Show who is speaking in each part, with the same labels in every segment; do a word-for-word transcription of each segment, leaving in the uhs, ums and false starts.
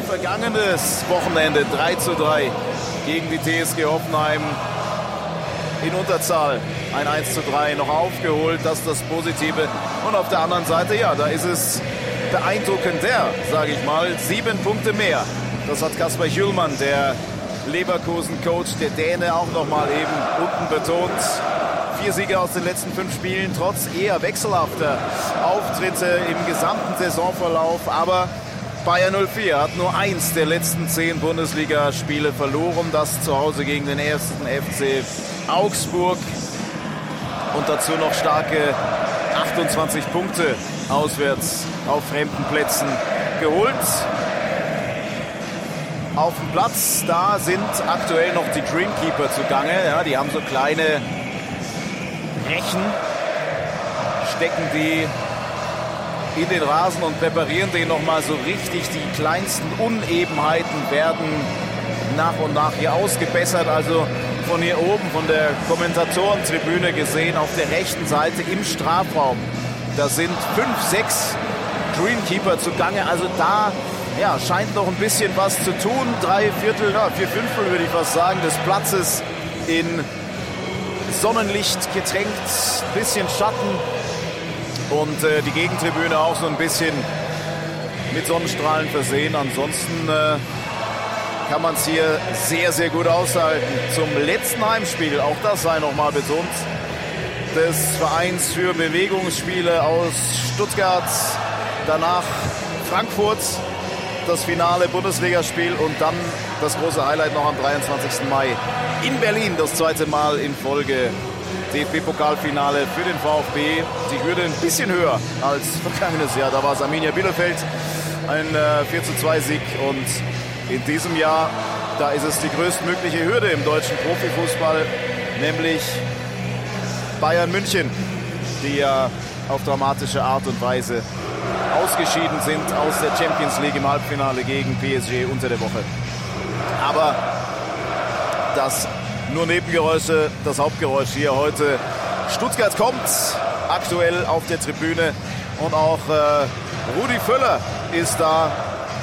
Speaker 1: vergangenes Wochenende drei zu drei gegen die T S G Hoffenheim in Unterzahl. Ein eins zu drei noch aufgeholt, das ist das Positive. Und auf der anderen Seite, ja, da ist es beeindruckender, sage ich mal. Sieben Punkte mehr. Das hat Kasper Hjulmand, der Leverkusen-Coach, der Däne, auch nochmal eben unten betont. Vier Siege aus den letzten fünf Spielen, trotz eher wechselhafter Auftritte im gesamten Saisonverlauf. Aber Bayer null vier hat nur eins der letzten zehn Bundesligaspiele verloren. Das zu Hause gegen den ersten F C Augsburg. Und dazu noch starke achtundzwanzig Punkte auswärts auf fremden Plätzen geholt. Auf dem Platz, da sind aktuell noch die Dreamkeeper zugange. Ja, die haben so kleine Rechen, stecken die in den Rasen und präparieren den nochmal so richtig. Die kleinsten Unebenheiten werden nach und nach hier ausgebessert. Also von hier oben, von der Kommentatorentribüne gesehen, auf der rechten Seite im Strafraum. Da sind fünf, sechs Greenkeeper zugange. Also da ja, scheint noch ein bisschen was zu tun. Drei Viertel, ja, vier Fünftel würde ich fast sagen, des Platzes in Sonnenlicht getränkt, bisschen Schatten. Und äh, die Gegentribüne auch so ein bisschen mit Sonnenstrahlen versehen. Ansonsten äh, kann man es hier sehr, sehr gut aushalten. Zum letzten Heimspiel, auch das sei nochmal betont, des Vereins für Bewegungsspiele aus Stuttgart. Danach Frankfurt, das Finale Bundesligaspiel und dann das große Highlight noch am dreiundzwanzigsten Mai in Berlin. Das zweite Mal in Folge D F B-Pokalfinale für den VfB. Die Hürde ein bisschen höher als vergangenes Jahr. Da war es Arminia Bielefeld, ein äh, vier zu zwei Sieg. Und in diesem Jahr, da ist es die größtmögliche Hürde im deutschen Profifußball, nämlich Bayern München, die ja auf dramatische Art und Weise ausgeschieden sind aus der Champions League im Halbfinale gegen P S G unter der Woche. Aber das nur Nebengeräusche, das Hauptgeräusch hier heute. Stuttgart kommt aktuell auf der Tribüne und auch äh, Rudi Völler ist da,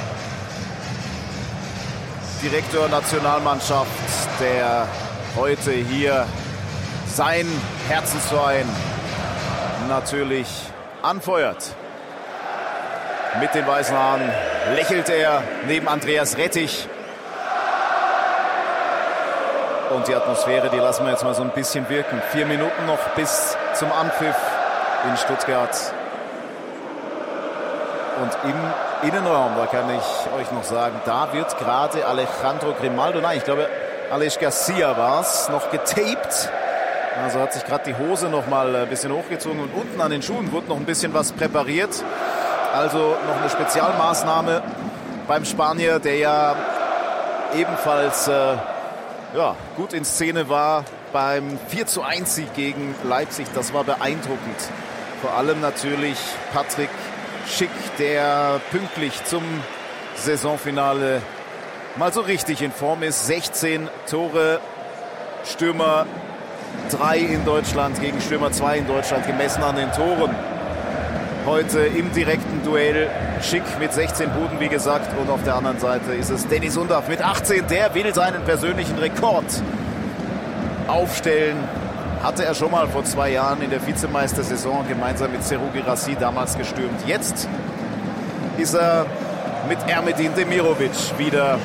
Speaker 1: Direktor Nationalmannschaft, der heute hier sein Herzensverein natürlich anfeuert. Mit den weißen Haaren lächelt er neben Andreas Rettich. Und die Atmosphäre, die lassen wir jetzt mal so ein bisschen wirken. Vier Minuten noch bis zum Anpfiff in Stuttgart. Und im Innenraum, da kann ich euch noch sagen, da wird gerade Alejandro Grimaldo, nein, ich glaube Aleix Garcia war es, noch getaped. Also hat sich gerade die Hose noch mal ein bisschen hochgezogen und unten an den Schuhen wurde noch ein bisschen was präpariert. Also noch eine Spezialmaßnahme beim Spanier, der ja ebenfalls äh, ja, gut in Szene war beim vier zu eins Sieg gegen Leipzig. Das war beeindruckend. Vor allem natürlich Patrick Schick, der pünktlich zum Saisonfinale mal so richtig in Form ist. sechzehn Tore, Stürmer drei in Deutschland gegen Stürmer zwei in Deutschland, gemessen an den Toren. Heute im direkten Duell Schick mit sechzehn Buden, wie gesagt. Und auf der anderen Seite ist es Dennis Undaff mit achtzehn. Der will seinen persönlichen Rekord aufstellen. Hatte er schon mal vor zwei Jahren in der Vizemeistersaison gemeinsam mit Seru Girassi damals gestürmt. Jetzt ist er mit Ermedin Demirovic wieder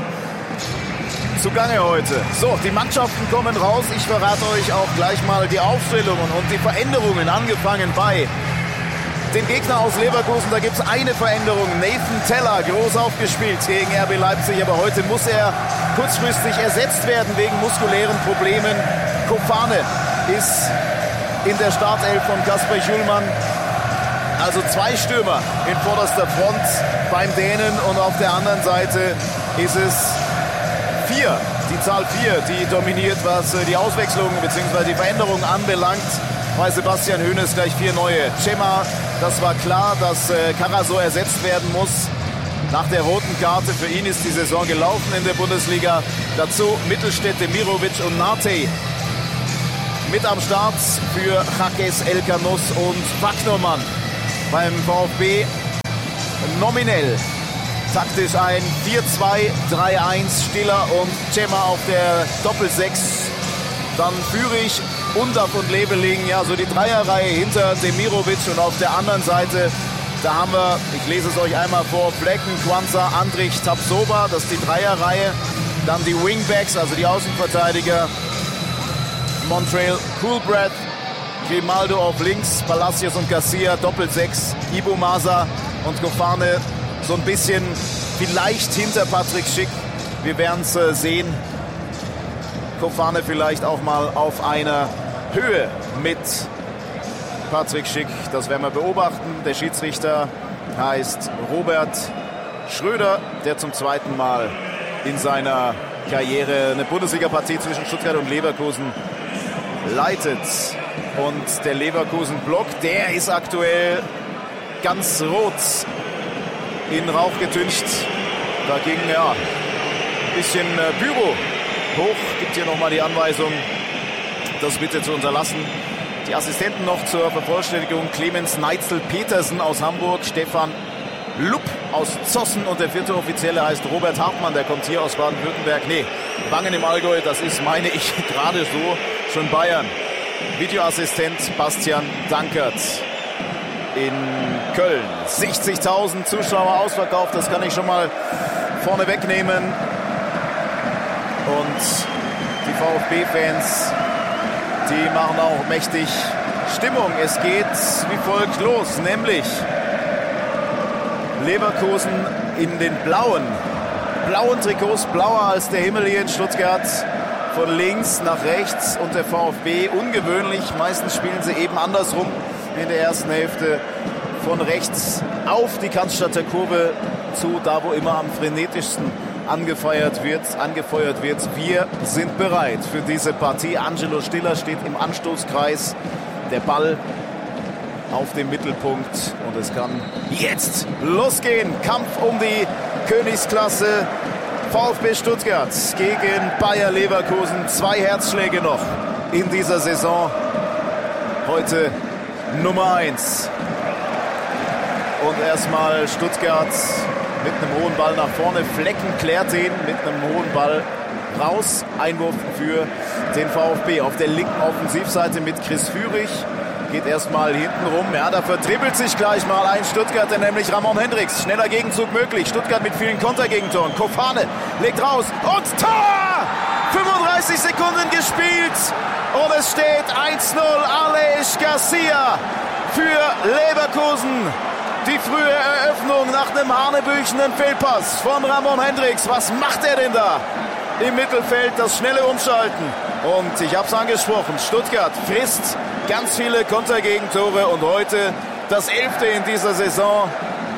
Speaker 1: zugange heute. So, die Mannschaften kommen raus. Ich verrate euch auch gleich mal die Aufstellungen und die Veränderungen, angefangen bei den Gegner aus Leverkusen. Da gibt es eine Veränderung. Nathan Teller, groß aufgespielt gegen R B Leipzig, aber heute muss er kurzfristig ersetzt werden wegen muskulären Problemen. Kofane ist in der Startelf von Kasper Hjulmand. Also zwei Stürmer in vorderster Front beim Dänen und auf der anderen Seite ist es vier, die Zahl vier, die dominiert, was die Auswechslungen bzw. die Veränderungen anbelangt. Bei Sebastian Hoeneß gleich vier neue. Cema, das war klar, dass äh, Carazo ersetzt werden muss. Nach der roten Karte, für ihn ist die Saison gelaufen in der Bundesliga. Dazu Mittelstädt, Demirovic und Nate mit am Start für Jaques Elkanus und Wagnermann. Beim VfB nominell taktisch ein vier zwei drei eins, Stiller und Cema auf der Doppelsechs. Dann Führig, Undav und Leveling, ja, so die Dreierreihe hinter Demirovic. Und auf der anderen Seite, da haben wir, ich lese es euch einmal vor, Flecken, Quansah, Andrich, Tapsoba, das ist die Dreierreihe. Dann die Wingbacks, also die Außenverteidiger, Montrail, Coolbreath, Grimaldo auf links, Palacios und Garcia, Doppelsechs, Ibu Masa und Kofane so ein bisschen vielleicht hinter Patrick Schick. Wir werden es äh, sehen. Kofane vielleicht auch mal auf einer Höhe mit Patrick Schick. Das werden wir beobachten. Der Schiedsrichter heißt Robert Schröder, der zum zweiten Mal in seiner Karriere eine Bundesliga-Partie zwischen Stuttgart und Leverkusen leitet. Und der Leverkusen-Block, der ist aktuell ganz rot in Rauch getüncht. Da ging ja ein bisschen Pyro hoch. Gibt hier nochmal die Anweisung, das bitte zu unterlassen. Die Assistenten noch zur Vervollständigung: Clemens Neitzel-Petersen aus Hamburg, Stefan Lupp aus Zossen und der vierte Offizielle heißt Robert Hartmann, der kommt hier aus Baden-Württemberg. Nee, Wangen im Allgäu, das ist, meine ich, gerade so schon Bayern. Videoassistent Bastian Dankert in Köln. sechzigtausend Zuschauer ausverkauft, das kann ich schon mal vorne wegnehmen. Und die VfB-Fans, die machen auch mächtig Stimmung. Es geht wie folgt los, nämlich Leverkusen in den blauen, blauen Trikots, blauer als der Himmel hier in Stuttgart, von links nach rechts, und der VfB ungewöhnlich, meistens spielen sie eben andersrum in der ersten Hälfte, von rechts auf die Cannstatter Kurve zu, da wo immer am frenetischsten angefeuert wird, angefeuert wird. Wir sind bereit für diese Partie. Angelo Stiller steht im Anstoßkreis, der Ball auf dem Mittelpunkt, und es kann jetzt losgehen. Kampf um die Königsklasse. VfB Stuttgart gegen Bayer Leverkusen. Zwei Herzschläge noch in dieser Saison. Heute Nummer eins. Und erstmal Stuttgart mit einem hohen Ball nach vorne. Flecken klärt ihn mit einem hohen Ball raus. Einwurf für den VfB. Auf der linken Offensivseite mit Chris Führig. Geht erstmal hinten rum. Ja, da vertribbelt sich gleich mal ein Stuttgarter, nämlich Ramon Hendricks. Schneller Gegenzug möglich. Stuttgart mit vielen Kontergegentoren. Kofane legt raus und Tor! fünfunddreißig Sekunden gespielt und es steht eins null. Aleix Garcia für Leverkusen. Die frühe Eröffnung nach einem hanebüchenen Fehlpass von Ramon Hendricks. Was macht er denn da? Im Mittelfeld das schnelle Umschalten. Und ich habe es angesprochen, Stuttgart frisst ganz viele Kontergegentore und heute das elfte in dieser Saison.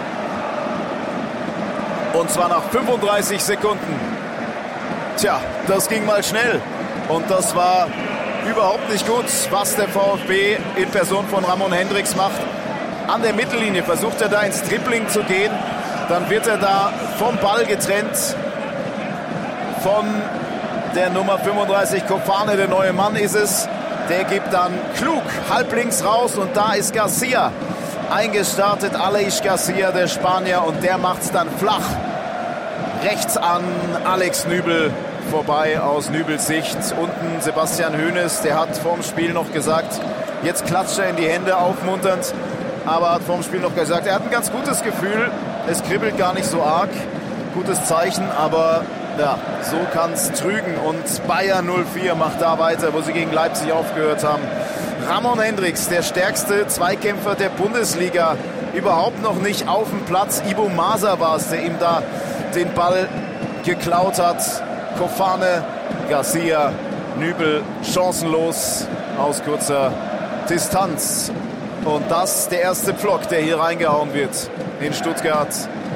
Speaker 1: Und zwar nach fünfunddreißig Sekunden. Tja, das ging mal schnell. Und das war überhaupt nicht gut, was der VfB in Person von Ramon Hendricks macht. An der Mittellinie versucht er da ins Dribbling zu gehen. Dann wird er da vom Ball getrennt von der Nummer fünfunddreißig. Kofane, der neue Mann ist es. Der gibt dann klug halblinks raus und da ist Garcia eingestartet. Aleix Garcia, der Spanier, und der macht es dann flach. Rechts an Alex Nübel vorbei aus Nübels Sicht. Unten Sebastian Hoeneß, der hat vorm Spiel noch gesagt, jetzt klatscht er in die Hände aufmunternd, aber hat vorm Spiel noch gesagt, er hat ein ganz gutes Gefühl. Es kribbelt gar nicht so arg. Gutes Zeichen, aber ja, so kann es trügen. Und Bayer null vier macht da weiter, wo sie gegen Leipzig aufgehört haben. Ramon Hendricks, der stärkste Zweikämpfer der Bundesliga, überhaupt noch nicht auf dem Platz. Ibu Masa war es, der ihm da den Ball geklaut hat. Kofane, Garcia, Nübel chancenlos aus kurzer Distanz. Und das der erste Pflock, der hier reingehauen wird in Stuttgart.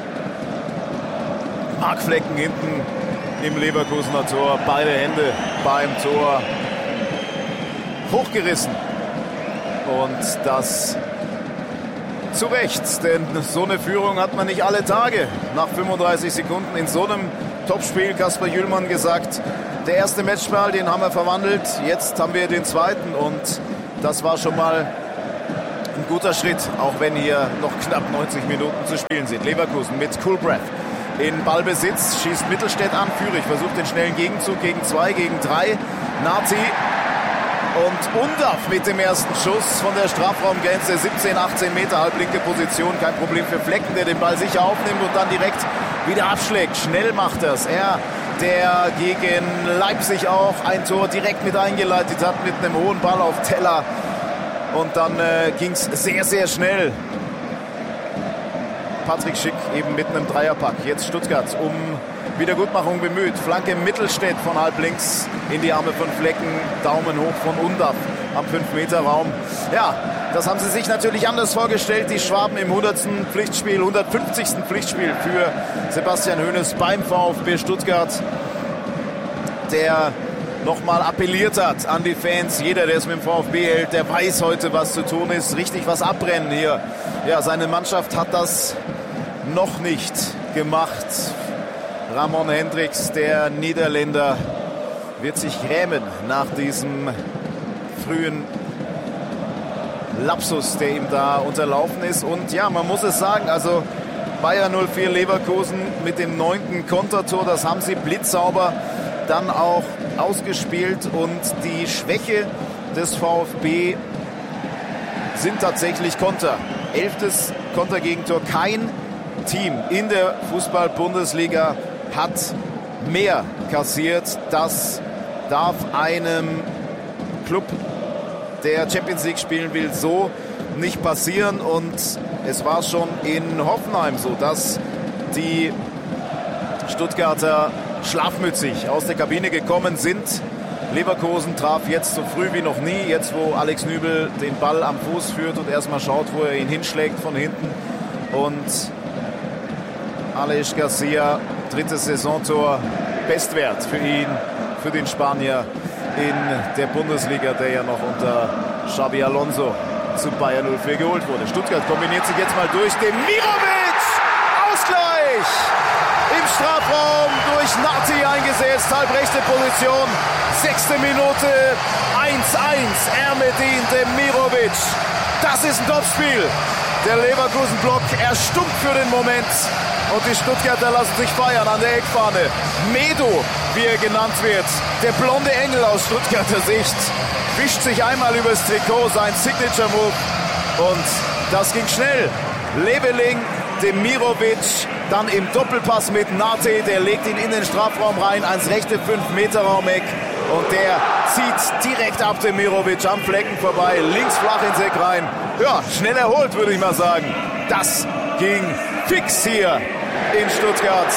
Speaker 1: Marc Flecken hinten im Leverkusener Tor. Beide Hände beim Tor hochgerissen. Und das zu Recht, denn so eine Führung hat man nicht alle Tage. Nach fünfunddreißig Sekunden in so einem Topspiel, Kasper Jüllmann gesagt, der erste Matchball, den haben wir verwandelt. Jetzt haben wir den zweiten und das war schon mal ein guter Schritt, auch wenn hier noch knapp neunzig Minuten zu spielen sind. Leverkusen mit Coolbreath in Ballbesitz, schießt Mittelstädt an, Fürich versucht den schnellen Gegenzug gegen zwei, gegen drei, Nati und Undaff mit dem ersten Schuss von der Strafraumgrenze, siebzehn, achtzehn Meter, halblinke Position, kein Problem für Flecken, der den Ball sicher aufnimmt und dann direkt wieder abschlägt. Schnell macht er es. Er, der gegen Leipzig auch ein Tor direkt mit eingeleitet hat, mit einem hohen Ball auf Teller. Und dann äh, ging es sehr, sehr schnell. Patrick Schick eben mit einem Dreierpack. Jetzt Stuttgart um Wiedergutmachung bemüht. Flanke Mittelstädt von halb links in die Arme von Flecken. Daumen hoch von Undaff am fünf Meter Raum. Ja, das haben sie sich natürlich anders vorgestellt. Die Schwaben im hundertsten Pflichtspiel, hundertfünfzigsten Pflichtspiel für Sebastian Hoeneß beim VfB Stuttgart, der nochmal appelliert hat an die Fans. Jeder, der es mit dem VfB hält, der weiß heute, was zu tun ist. Richtig was abbrennen hier. Ja, seine Mannschaft hat das noch nicht gemacht. Ramon Hendricks, der Niederländer, wird sich grämen nach diesem frühen Lapsus, der ihm da unterlaufen ist. Und ja, man muss es sagen, also Bayer null vier Leverkusen mit dem neunten Kontertor, das haben sie blitzsauber dann auch ausgespielt. Und die Schwäche des VfB sind tatsächlich Konter. Elftes Kontergegentor. Kein Team in der Fußball-Bundesliga hat mehr kassiert. Das darf einem Club, der Champions League spielen will, so nicht passieren. Und es war schon in Hoffenheim so, dass die Stuttgarter schlafmützig aus der Kabine gekommen sind. Leverkusen traf jetzt so früh wie noch nie, jetzt wo Alex Nübel den Ball am Fuß führt und erstmal schaut, wo er ihn hinschlägt von hinten. Und Aleix Garcia, drittes Saisontor, Bestwert für ihn, für den Spanier in der Bundesliga, der ja noch unter Xabi Alonso zu Bayer null vier geholt wurde. Stuttgart kombiniert sich jetzt mal durch. Demirovic! Ausgleich! Im Strafraum durch Nati eingesetzt, halbrechte Position, sechste Minute, eins eins, Ermedin Demirovic. Das ist ein Topspiel. Der Leverkusen-Block erstummt für den Moment und die Stuttgarter lassen sich feiern an der Eckfahne. Medo, wie er genannt wird, der blonde Engel aus Stuttgarter Sicht, wischt sich einmal übers Trikot, sein Signature-Move, und das ging schnell. Leveling, Demirovic, dann im Doppelpass mit Nate, der legt ihn in den Strafraum rein, ans rechte fünf Meter Raumeck, und der zieht direkt ab Demirovic am Flecken vorbei, links flach ins Eck rein. Ja, schnell erholt, würde ich mal sagen. Das ging fix hier in Stuttgart.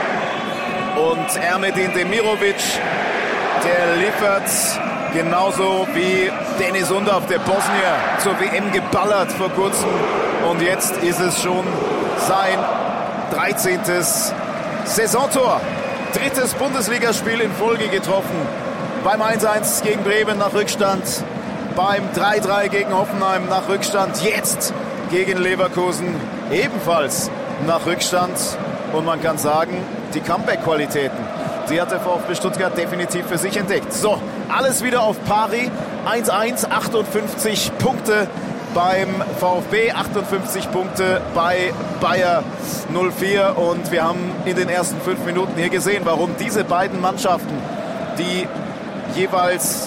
Speaker 1: Und Ermedin Demirovic, der liefert genauso wie Deniz Undaff, der Bosnier, zur W M geballert vor kurzem. Und jetzt ist es schon sein dreizehntes Saisontor. Drittes Bundesligaspiel in Folge getroffen. Beim eins eins gegen Bremen nach Rückstand. Beim drei drei gegen Hoffenheim nach Rückstand. Jetzt gegen Leverkusen ebenfalls nach Rückstand. Und man kann sagen, die Comeback-Qualitäten, die hat der VfB Stuttgart definitiv für sich entdeckt. So, alles wieder auf pari. eins eins, achtundfünfzig Punkte beim VfB, achtundfünfzig Punkte bei Bayer null vier. Und wir haben in den ersten fünf Minuten hier gesehen, warum diese beiden Mannschaften, die jeweils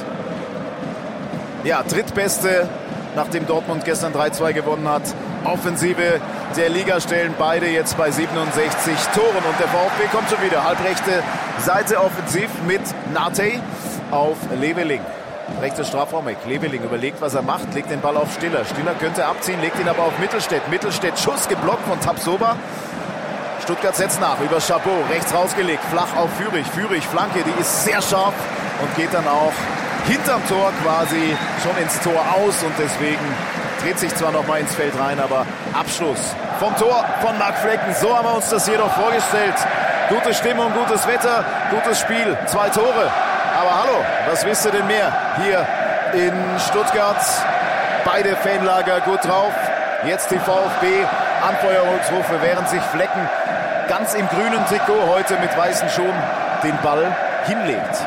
Speaker 1: ja, drittbeste, nachdem Dortmund gestern drei zwei gewonnen hat, Offensive der Liga, stellen beide jetzt bei siebenundsechzig Toren. Und der VfB kommt schon wieder. Halbrechte Seite offensiv mit Nate auf Leveling. Rechtes Strafraumeck. Leveling überlegt, was er macht, legt den Ball auf Stiller. Stiller könnte abziehen, legt ihn aber auf Mittelstädt. Mittelstädt, Schuss geblockt von Tapsoba. Stuttgart setzt nach, über Chabot, rechts rausgelegt, flach auf Fürich. Fürich, Flanke, die ist sehr scharf und geht dann auch hinterm Tor quasi schon ins Tor aus. Und deswegen dreht sich zwar noch mal ins Feld rein, aber Abschluss vom Tor von Marc Flecken. So haben wir uns das hier doch vorgestellt. Gute Stimmung, gutes Wetter, gutes Spiel, zwei Tore. Aber hallo, was wisst ihr denn mehr hier in Stuttgart? Beide Fanlager gut drauf. Jetzt die VfB-Anfeuerungsrufe, während sich Flecken ganz im grünen Trikot heute mit weißen Schuhen den Ball hinlegt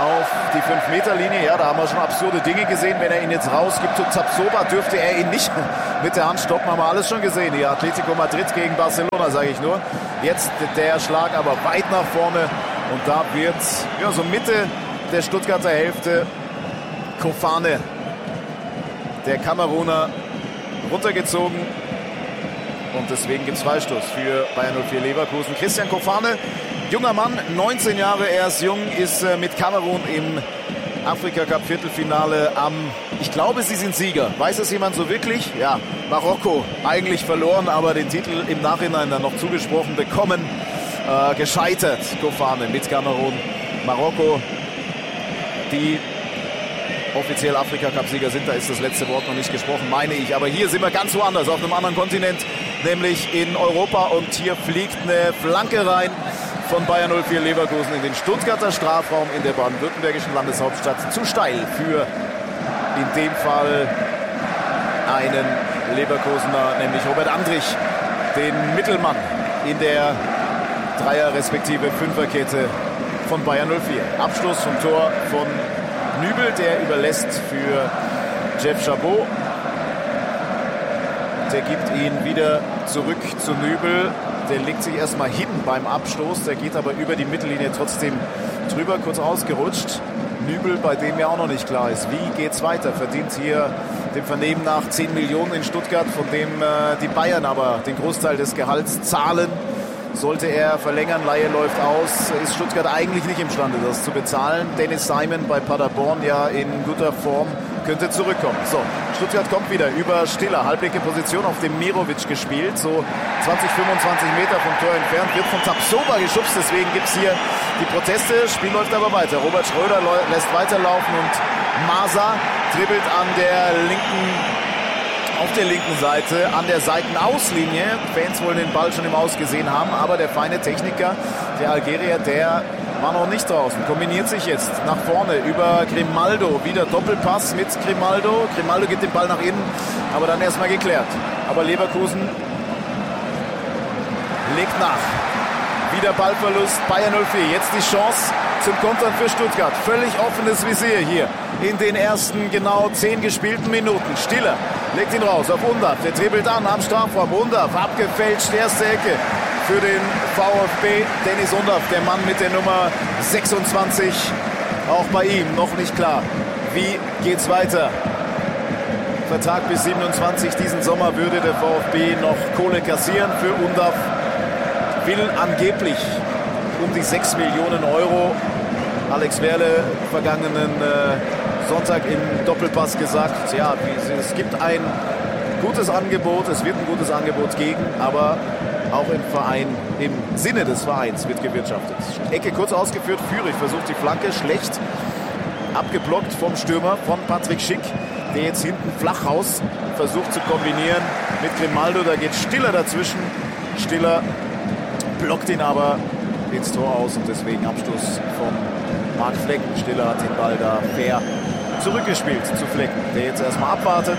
Speaker 1: auf die fünf Meter Linie. Ja, da haben wir schon absurde Dinge gesehen. Wenn er ihn jetzt rausgibt zu Tapsoba, dürfte er ihn nicht mit der Hand stoppen. Haben wir alles schon gesehen. Die Atletico Madrid gegen Barcelona, sage ich nur. Jetzt der Schlag aber weit nach vorne. Und da wird ja, so Mitte der Stuttgarter Hälfte Kofane, der Kameruner, runtergezogen. Und deswegen gibt es Freistoß für Bayer null vier Leverkusen. Christian Kofane, junger Mann, neunzehn Jahre erst jung, ist äh, mit Kamerun im Afrika-Cup-Viertelfinale am, ich glaube, sie sind Sieger. Weiß es jemand so wirklich? Ja, Marokko eigentlich verloren, aber den Titel im Nachhinein dann noch zugesprochen bekommen. Äh, gescheitert, Kofane mit Kamerun. Marokko, die offiziell Afrika-Cup-Sieger sind, da ist das letzte Wort noch nicht gesprochen, meine ich. Aber hier sind wir ganz woanders, auf einem anderen Kontinent, nämlich in Europa. Und hier fliegt eine Flanke rein von Bayer null vier Leverkusen in den Stuttgarter Strafraum in der baden-württembergischen Landeshauptstadt. Zu steil für in dem Fall einen Leverkusener, nämlich Robert Andrich, den Mittelmann in der Dreier- respektive Fünferkette von Bayer null vier. Abschluss vom Tor von Nübel, der überlässt für Jeff Chabot. Der gibt ihn wieder zurück zu Nübel. Der legt sich erstmal hin beim Abstoß. Der geht aber über die Mittellinie trotzdem drüber, kurz ausgerutscht. Nübel, bei dem ja auch noch nicht klar ist, wie geht's weiter. Verdient hier dem Vernehmen nach zehn Millionen in Stuttgart, von dem äh, die Bayern aber den Großteil des Gehalts zahlen. Sollte er verlängern, Leihe läuft aus, ist Stuttgart eigentlich nicht imstande, das zu bezahlen. Dennis Simon bei Paderborn ja in guter Form, könnte zurückkommen. So, Stuttgart kommt wieder über Stiller, halblinke Position auf dem Mirovic gespielt, so zwanzig, fünfundzwanzig Meter vom Tor entfernt, wird von Tapsoba geschubst, deswegen gibt es hier die Proteste. Spiel läuft aber weiter. Robert Schröder lässt weiterlaufen und Masa dribbelt an der linken auf der linken Seite an der Seitenauslinie. Fans wollen den Ball schon im Aus gesehen haben, aber der feine Techniker, der Algerier, der war noch nicht draußen. Kombiniert sich jetzt nach vorne über Grimaldo. Wieder Doppelpass mit Grimaldo. Grimaldo gibt den Ball nach innen, aber dann erstmal geklärt. Aber Leverkusen legt nach. Wieder Ballverlust, Bayer null vier. Jetzt die Chance zum Kontern für Stuttgart. Völlig offenes Visier hier in den ersten genau zehn gespielten Minuten. Stiller legt ihn raus auf Undav. Der dribbelt an am Strafraum. Undav abgefälscht, erste Ecke für den VfB. Dennis Undav, der Mann mit der Nummer sechsundzwanzig. Auch bei ihm noch nicht klar. Wie geht's weiter? Vertrag bis siebenundzwanzig. Diesen Sommer würde der VfB noch Kohle kassieren für Undav. Will angeblich um die sechs Millionen Euro. Alex Werle vergangenen äh, Sonntag im Doppelpass gesagt, ja, es gibt ein gutes Angebot, es wird ein gutes Angebot geben, aber auch im Verein, im Sinne des Vereins wird gewirtschaftet. Ecke kurz ausgeführt, Führig versucht die Flanke, schlecht abgeblockt vom Stürmer, von Patrick Schick, der jetzt hinten flach raus versucht zu kombinieren mit Grimaldo, da geht Stiller dazwischen. Stiller blockt ihn aber ins Tor aus und deswegen Abstoß von Marc Flecken. Stiller hat den Ball da fair zurückgespielt zu Flecken, der jetzt erstmal abwartet.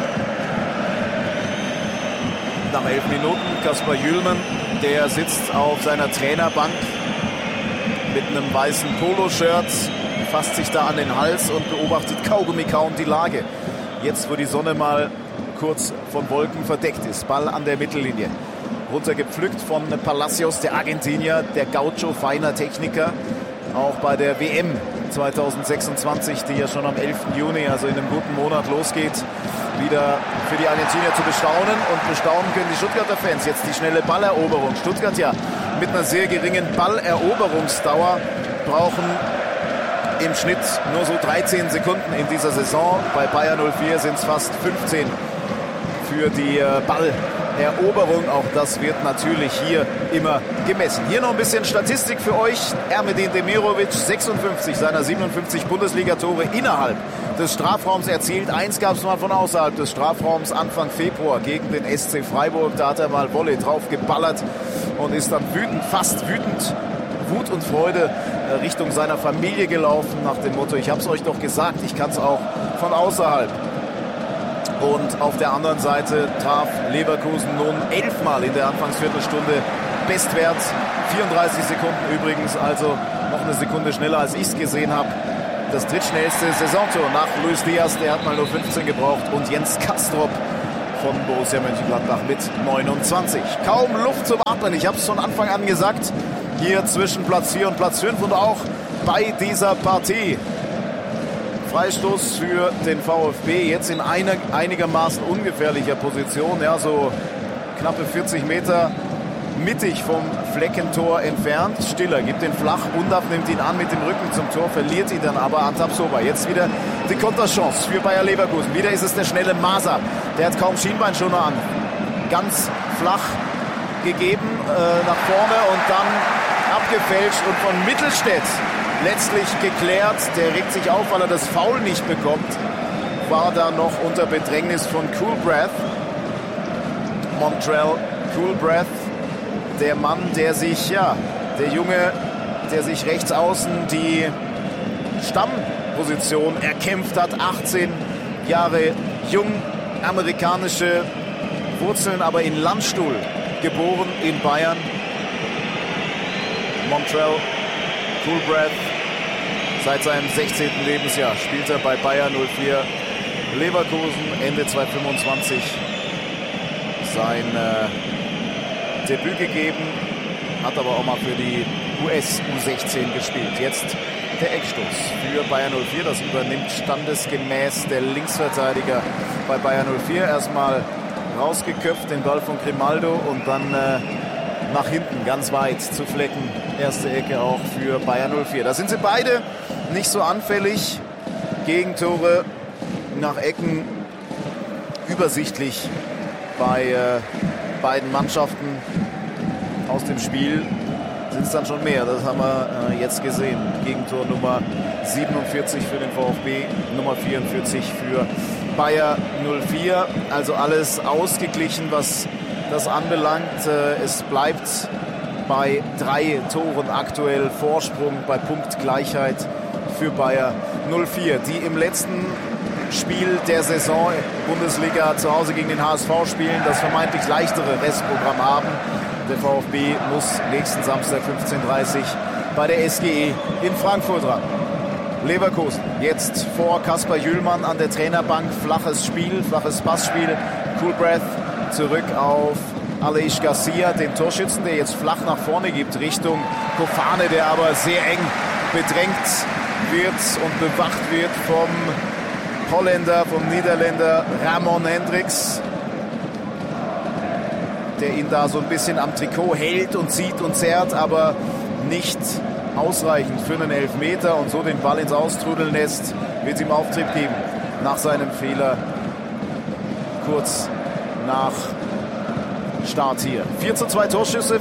Speaker 1: Nach elf Minuten Kaspar Jühlmann, der sitzt auf seiner Trainerbank mit einem weißen Poloshirt, fasst sich da an den Hals und beobachtet Kaugummi kauend die Lage. Jetzt, wo die Sonne mal kurz von Wolken verdeckt ist. Ball an der Mittellinie. Runtergepflückt von Palacios, der Argentinier, der Gaucho, feiner Techniker. Auch bei der W M zweitausendsechsundzwanzig, die ja schon am elften Juni, also in einem guten Monat losgeht, wieder für die Argentinier zu bestaunen. Und bestaunen können die Stuttgarter Fans jetzt die schnelle Balleroberung. Stuttgart ja mit einer sehr geringen Balleroberungsdauer brauchen im Schnitt nur so dreizehn Sekunden in dieser Saison. Bei Bayer null vier sind es fast fünfzehn für die Balleroberung. Auch das wird natürlich hier immer gemessen. Hier noch ein bisschen Statistik für euch. Ermedin Demirovic, sechsundfünfzig seiner siebenundfünfzig Bundesliga-Tore innerhalb des Strafraums erzielt. Eins gab es mal von außerhalb des Strafraums Anfang Februar gegen den S C Freiburg. Da hat er mal Volley drauf geballert und ist dann wütend, fast wütend, Wut und Freude Richtung seiner Familie gelaufen, nach dem Motto, ich habe es euch doch gesagt, ich kann es auch von außerhalb. Und auf der anderen Seite traf Leverkusen nun elfmal in der Anfangsviertelstunde Bestwert. vierunddreißig Sekunden übrigens, also noch eine Sekunde schneller, als ich es gesehen habe. das drittschnellste Saisontor nach Luis Diaz, der hat mal nur fünfzehn gebraucht, und Jens Kastrop von Borussia Mönchengladbach mit neunundzwanzig. Kaum Luft zum Atmen, ich habe es von Anfang an gesagt, hier zwischen Platz vier und Platz fünf und auch bei dieser Partie. Freistoß für den VfB, jetzt in einer einigermaßen ungefährlicher Position, ja, so knappe vierzig Meter mittig vom Fleckentor entfernt. Stiller gibt den flach, Undav nimmt ihn an mit dem Rücken zum Tor, verliert ihn dann aber an Tapsoba. Jetzt wieder die Konterchance für Bayer Leverkusen. Wieder ist es der schnelle Maser, der hat kaum Schienbeinschoner an. Ganz flach gegeben äh, nach vorne und dann abgefälscht und von Mittelstädt letztlich geklärt. Der regt sich auf, weil er das Foul nicht bekommt. War da noch unter Bedrängnis von Coolbrath. Montrell Coolbrath, der Mann, der sich, ja, der Junge, der sich rechts außen die Stammposition erkämpft hat. achtzehn Jahre jung, amerikanische Wurzeln, aber in Landstuhl geboren in Bayern. Montrell Coolbrath, seit seinem sechzehnten Lebensjahr spielt er bei Bayer null vier Leverkusen, Ende zweitausendfünfundzwanzig sein äh, Debüt gegeben, hat aber auch mal für die U S U sechzehn gespielt. Jetzt der Eckstoß für Bayer null vier, das übernimmt standesgemäß der Linksverteidiger bei Bayer null vier. Erstmal rausgeköpft, den Ball von Grimaldo und dann äh, nach hinten, ganz weit zu Flecken. Erste Ecke auch für Bayer null vier. Da sind sie beide nicht so anfällig. Gegentore nach Ecken übersichtlich bei äh, beiden Mannschaften. Aus dem Spiel sind es dann schon mehr. Das haben wir äh, jetzt gesehen. Gegentor Nummer siebenundvierzig für den VfB, Nummer vierundvierzig für Bayer null vier. Also alles ausgeglichen, was das anbelangt. Äh, es bleibt bei drei Toren aktuell Vorsprung, bei Punktgleichheit für Bayer null vier, die im letzten Spiel der Saison Bundesliga zu Hause gegen den H S V spielen, das vermeintlich leichtere Restprogramm haben. Der VfB muss nächsten Samstag fünfzehn Uhr dreißig bei der S G E in Frankfurt ran. Leverkusen jetzt vor Kasper Jüllmann an der Trainerbank. Flaches Spiel, flaches Passspiel. Coolbrath zurück auf Aleix Garcia, den Torschützen, der jetzt flach nach vorne gibt Richtung Kofane, der aber sehr eng bedrängt wird und bewacht wird vom Holländer, vom Niederländer Ramon Hendricks, der ihn da so ein bisschen am Trikot hält und zieht und zerrt, aber nicht ausreichend für einen Elfmeter und so den Ball ins Austrudeln lässt, wird es ihm Auftrieb geben nach seinem Fehler kurz nach Start hier. vier zu zwei Torschüsse